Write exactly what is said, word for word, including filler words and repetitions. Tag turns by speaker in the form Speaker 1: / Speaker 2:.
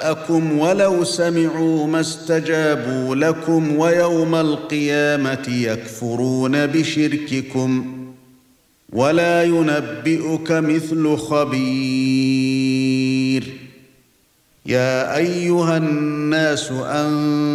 Speaker 1: شركاءكم ولو سمعوا ما استجابوا لكم ويوم القيامه يكفرون بشرككم ولا ينبئك مثل خبير. يا ايها الناس أن